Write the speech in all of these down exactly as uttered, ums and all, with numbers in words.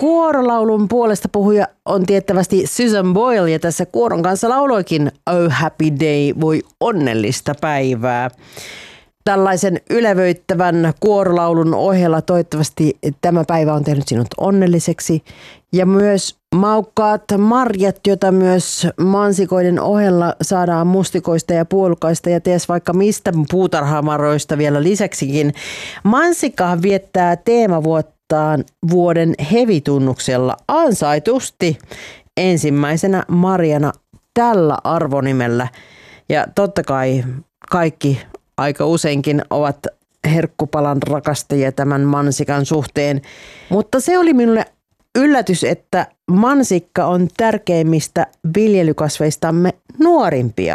kuorolaulun puolesta puhuja on tiettävästi Susan Boyle ja tässä kuoron kanssa lauloikin Oh Happy Day, voi onnellista päivää. Tällaisen ylevöittävän kuorolaulun ohella toivottavasti tämä päivä on tehnyt sinut onnelliseksi. Ja myös maukkaat marjat, jota myös mansikoiden ohella saadaan mustikoista ja puolukaista ja ties vaikka mistä puutarhamaroista vielä lisäksikin. Mansikkahan viettää teemavuottaan vuoden hevitunnuksella ansaitusti ensimmäisenä marjana tällä arvonimellä. Ja totta kai kaikki aika useinkin ovat herkkupalan rakastajia tämän mansikan suhteen, mutta se oli minulle yllätys, että mansikka on tärkeimmistä viljelykasveistamme nuorimpia.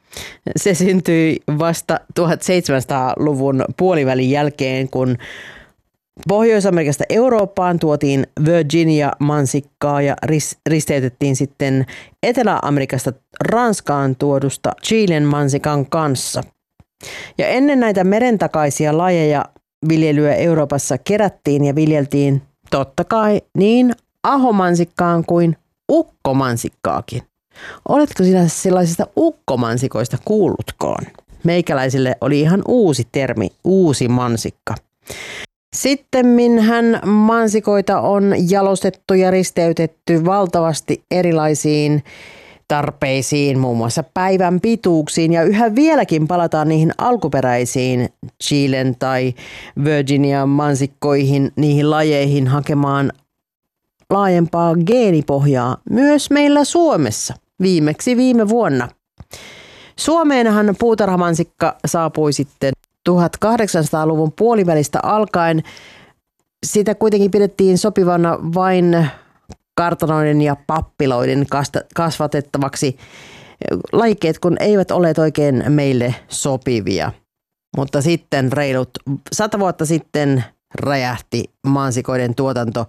Se syntyi vasta tuhatseitsemänsataaluvun puolivälin jälkeen, kun Pohjois-Amerikasta Eurooppaan tuotiin Virginia-mansikkaa ja risteytettiin sitten Etelä-Amerikasta Ranskaan tuodusta Chilen mansikan kanssa. Ja ennen näitä merentakaisia lajeja viljelyä Euroopassa kerättiin ja viljeltiin totta kai niin ahomansikkaan kuin ukkomansikkaakin. Oletko sinä sellaisista ukkomansikoista kuullutkaan? Meikäläisille oli ihan uusi termi, uusi mansikka. Sittemminhän mansikoita on jalostettu ja risteytetty valtavasti erilaisiin tarpeisiin, muun muassa päivän pituuksiin, ja yhä vieläkin palataan niihin alkuperäisiin Chilen tai Virginian mansikkoihin, niihin lajeihin hakemaan laajempaa geenipohjaa myös meillä Suomessa, viimeksi viime vuonna. Suomeenhan puutarhamansikka saapui sitten tuhatkahdeksansataaluvun puolivälistä alkaen. Sitä kuitenkin pidettiin sopivana vain kartanoiden ja pappiloiden kasvatettavaksi lajikkeet, kun eivät ole oikein meille sopivia. Mutta sitten reilut sata vuotta sitten räjähti mansikoiden tuotanto.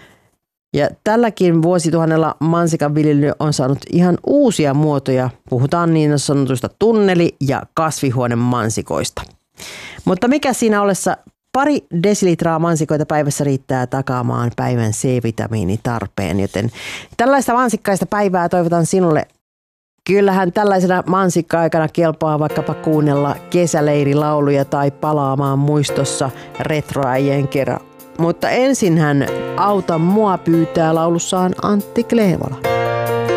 Ja tälläkin vuosituhannella mansikan viljely on saanut ihan uusia muotoja. Puhutaan niin sanotuista tunneli- ja kasvihuonemansikoista. Mutta mikä siinä ollessa pari desilitraa mansikoita päivässä riittää takaamaan päivän C-vitamiinitarpeen, joten tällaista mansikkaista päivää toivotan sinulle. Kyllähän tällaisena mansikka-aikana kelpaa vaikkapa kuunnella kesäleirilauluja tai palaamaan muistossa retroäijien kerran. Mutta ensinhän Auta mua pyytää laulussaan Antti Kleevala.